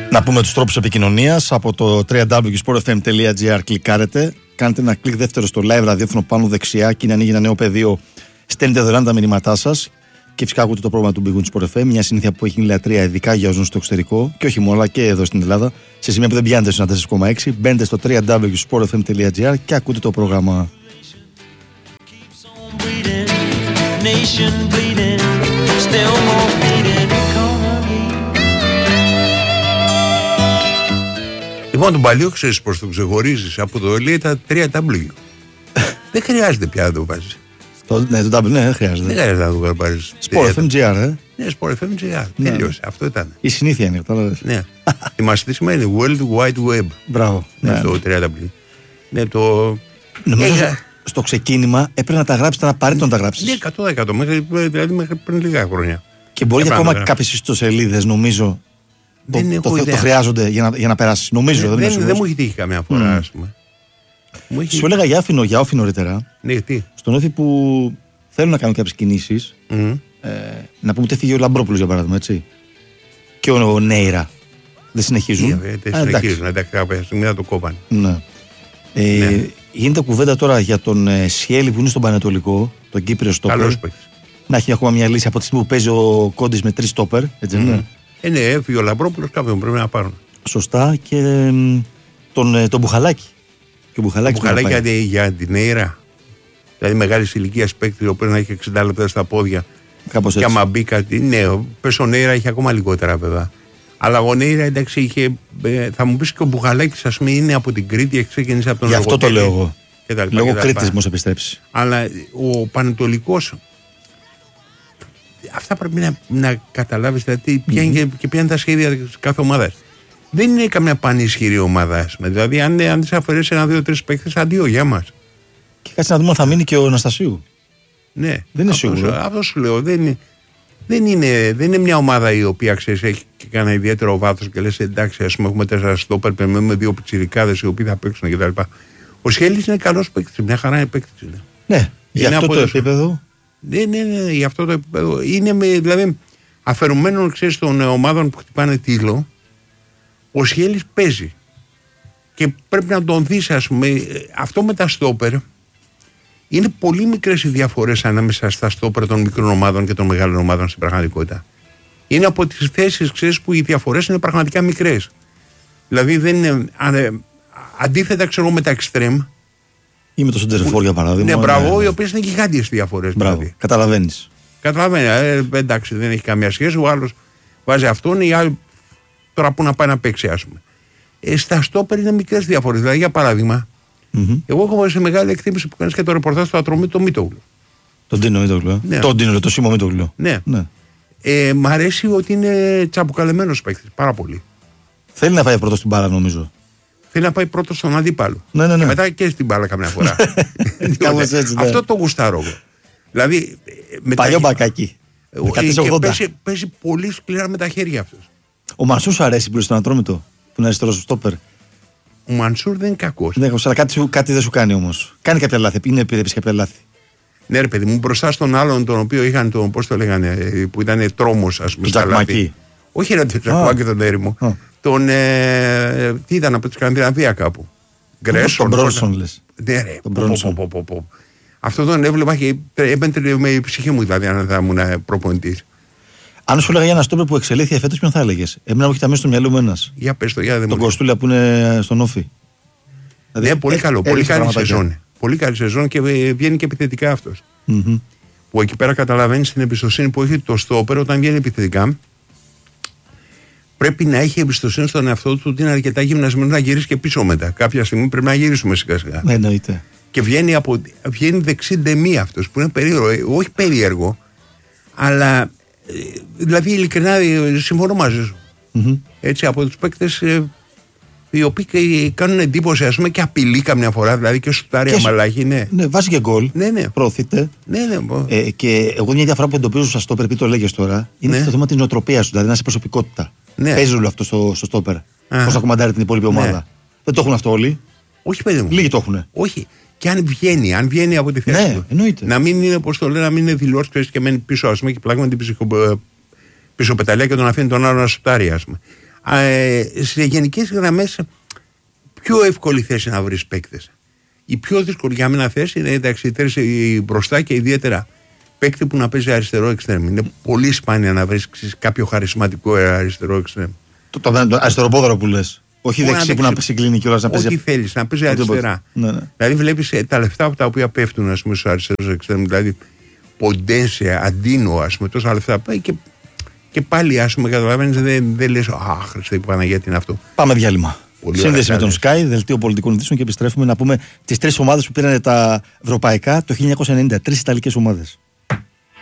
Να πούμε τους τρόπους επικοινωνίας. Από το www.sportfm.gr κλικάρετε. Κάντε ένα κλικ δεύτερο στο live ραδιόφωνο πάνω δεξιά και είναι ανοίγει ένα νέο πεδίο. Στέλνετε δωρεάν τα μηνύματά σας. Και φυσικά ακούτε το πρόγραμμα του Big Win Sport FM. Μια συνήθεια που έχει λατρεία ειδικά για όσους στο εξωτερικό και όχι μόνο, αλλά και εδώ στην Ελλάδα. Σε σημεία που δεν πιάνετε στο 4,6. Μπαίνετε στο www.sportfm.gr και ακούτε το πρόγραμμα. Λοιπόν, τον παλιό ξέρεις πως το ξεχωρίζεις από το λέει τα 3W. Δεν χρειάζεται πια να το βάζεις. Ναι, το W, ναι, δεν χρειάζεται. Δεν χρειάζεται να το πάρεις. Sport FM.gr, Ναι, Sport FM.gr. Τέλειωσε. Αυτό ήταν. Η συνήθεια είναι, κατάλαβες. Ναι. Θυμάστε τι σημαίνει World Wide Web. Μπράβο. Ναι, το 3W. Ναι, το. Νομίζω στο ξεκίνημα έπρεπε να τα γράψετε, να απαραίτητο να τα γράψεις. Ναι, 100%. Δηλαδή μέχρι πριν λίγα χρόνια. Και μπορεί και ακόμα κάποιες ιστοσελίδες, νομίζω. Το χρειάζονται για να περάσει. Νομίζω. Δεν μου έχει τύχει καμιά φορά, ας πούμε. Σου έλεγα για όφη νωρίτερα. Ναι, τι. Στον όφη που θέλουν να κάνουν κάποιες κινήσεις. Να πούμε ότι έφυγε ο Λαμπρόπουλος για παράδειγμα, έτσι. Και ο Νέιρα. Δεν συνεχίζουν. Δεν συνεχίζουν. Εντάξει, κάποια στιγμή θα το κόβανε. Ναι. Γίνεται κουβέντα τώρα για τον Σιέλη που είναι στον Πανετολικό, τον Κύπριο στόπερ. Καλός παίκτης. Να έχει ακόμα μια λύση από τη στιγμή που παίζει ο Κόντις με 3 στόπερ. Έτσι είναι. Ναι, έφυγε ο Λαμπρόπουλος, κάποιον πρέπει να πάρουν. Σωστά. Και τον Μπουχαλάκη. Και ο Μπουχαλάκη για την Νέιρα. Δηλαδή μεγάλη ηλικία παίκτη, ο οποίος να έχει 60 λεπτά στα πόδια. Κάπως και άμα μπει κάτι. Ναι, πες ο Νέιρα είχε ακόμα λιγότερα βέβαια. Αλλά ο Νέιρα εντάξει είχε. Θα μου πεις και ο Μπουχαλάκης, ας πούμε, είναι από την Κρήτη, έχει ξεκινήσει από τον Γι' αυτό το λέω εγώ. Λόγω Κρήτης μου επιστρέψει. Αλλά ο Πανετολικός. Αυτά πρέπει να καταλάβεις δηλαδή, ποια είναι τα σχέδια κάθε ομάδα. Δεν είναι καμιά πανίσχυρη ομάδα. Δηλαδή, αν της αφαιρέσει 1-2-3 παίκτες, αντίο για μας. Και κάτσε να δούμε αν θα μείνει και ο Αναστασίου. Ναι, δεν είναι σίγουρο. Αυτό σου λέω. Δεν είναι μια ομάδα η οποία ξέρεις, έχει και κανένα ιδιαίτερο βάθος και λες εντάξει, ας πούμε, έχουμε 4 στόπερ, περιμένουμε 2 πιτσιρικάδες οι οποίοι θα παίξουν κτλ. Ο Σχέλης είναι καλός παίκτης, μια χαρά είναι παίκτης. Ναι, για αυτό το επίπεδο. Ναι, για αυτό το επίπεδο. Είναι δηλαδή αφαιρουμένο, ξέρεις, των ομάδων που χτυπάνε τίλο. Ο Σχέλης παίζει. Και πρέπει να τον δεις, ας πούμε, αυτό με τα στόπερ. Είναι πολύ μικρές οι διαφορές ανάμεσα στα στόπερ των μικρών ομάδων και των μεγάλων ομάδων στην πραγματικότητα. Είναι από τις θέσεις, ξέρεις, που οι διαφορές είναι πραγματικά μικρές. Δηλαδή δεν είναι. Αντίθετα, ξέρω με τα εξτρέμ. Ή με το Σεντερφόρ για παράδειγμα. Ναι, μπράβο, οι οποίες είναι γιγάντιες διαφορές. Δηλαδή. Καταλαβαίνεις. Εντάξει, δεν έχει καμία σχέση. Ο άλλος βάζει αυτόν, οι άλλοι τώρα που να πάει να παίξει, ας πούμε. Στα στόπερ είναι μικρές διαφορές. Δηλαδή, για παράδειγμα, εγώ έχω σε μεγάλη εκτίμηση που κάνεις και το ρεπορτάζ στο Ατρομή το Μίτογλου. Τον Τίνο Μίτογλου. Ναι. Το Σίμω Μίτογλου. Ναι. Μ' αρέσει ότι είναι τσαμπουκαλεμένος παίκτης. Πάρα πολύ. Θέλει να πάει πρώτο στην μπάλα, νομίζω. Θέλει να πάει πρώτο στον αντίπαλο. Ναι. Και μετά και στην μπάλα καμιά φορά. Έτσι, ναι. Αυτό το γουστάρω. Δηλαδή. Παλιό μπακάκι. Παίζει πολύ σκληρά με τα χέρια αυτός. Ο Μανσούρ σου αρέσει πλήρως στον Ατρόμητο, που είναι αριστερός στο στόπερ. Ο Μανσούρ δεν είναι κακός. Ναι, αλλά κάτι δεν σου κάνει όμως. Κάνει κάποια λάθη. Είναι επίσης κάποια λάθη. Ναι, ρε παιδί μου, μπροστά στον άλλον τον οποίο είχαν τον. Πώς το λέγανε, που ήταν τρόμος, ας πούμε. Τον Τζακμακί. Όχι, ρε, τον Τζακμακί τον έρημο. Τον. Τι ήταν από τη Σκανδιναβία κάπου. Γκρέσον. Τον Μπρόνσον λες. Ναι, ρε. Αυτό τον έβλεπα και έμπαινε με η ψυχή μου, δηλαδή, αν θα ήμουν προπονητής. Αν σου έλεγα για ένα στόπερ που εξελίχθηκε φέτος, ποιον θα έλεγες? Εμένα μου έχει τα μέσα στο μυαλό μου ένας. Για πες το, για δεν. Τον Κοστούλα που είναι στον Όφη. Ναι, πολύ καλό. Πολύ καλή σεζόν. Πολύ καλή σεζόν και βγαίνει και επιθετικά αυτός. Που εκεί πέρα καταλαβαίνεις την εμπιστοσύνη που έχει το στόπερ όταν βγαίνει επιθετικά. Πρέπει να έχει εμπιστοσύνη στον εαυτό του ότι είναι αρκετά γυμνασμένο να γυρίσει και πίσω μετά. Κάποια στιγμή πρέπει να γυρίσουμε σιγά-σιγά. Ναι, εννοείται. Και βγαίνει δεξί ντεμή αυτός που είναι περίεργο. Όχι περίεργο, αλλά. Δηλαδή, ειλικρινά, συμφωνώ μαζί σου. Έτσι, από τους παίκτες οι οποίοι κάνουν εντύπωση, ας πούμε, και απειλεί καμιά φορά, δηλαδή και σουτάρει αμαλάκι, ναι. Ναι, βάζει και γκολ. Ναι. Προωθείται. Ναι. Και εγώ μια διαφορά που εντοπίζω στο στόπερ, επειδή το λέγες τώρα, είναι το θέμα της νοοτροπίας του, δηλαδή να είσαι προσωπικότητα. Ναι. Παίζει όλο αυτό στο στόπερ. Πώς θα κομμαντάρει την υπόλοιπη ομάδα. Δεν το έχουν αυτό όλοι. Όχι, παιδί μου. Λίγοι το έχουν. Όχι. Και αν βγαίνει από τη θέση του. Εννοείται. Να μην είναι, όπως το λένε, να μην είναι δηλώσεις και μένει πίσω, ας πούμε, και πλάγμα την πισωπεταλιά και τον αφήνει τον άλλο να σουτάρει, ας πούμε. Σε γενικές γραμμές, πιο εύκολη θέση να βρεις παίκτες. Η πιο δύσκολη για μένα θέση είναι εντάξει, μπροστά και ιδιαίτερα παίκτη που να παίζει αριστερό εξτρέμ. Είναι πολύ σπάνια να βρεις κάποιο χαρισματικό αριστερό εξτρέμ. Το αριστεροπόδαρο που λες. Όχι δεξί που να συγκλίνει κιόλας να παίζει. Ό,τι θέλεις, να παίζει αριστερά. Ναι. Δηλαδή βλέπεις τα λεφτά από τα οποία πέφτουν στους αριστερούς εξτρέμ. Δηλαδή Ποντένσε, Αντίνο, ας πούμε, τόσα λεφτά πάει και πάλι ας πούμε καταλαβαίνεις, δεν λες Χριστέ Παναγία, τι είναι αυτό. Πάμε διάλειμμα. Σύνδεση με τον Sky, δελτίο πολιτικών ειδήσεων και επιστρέφουμε να πούμε τις 3 ομάδες που πήραν τα ευρωπαϊκά το 1990. 3 Ιταλικές ομάδες.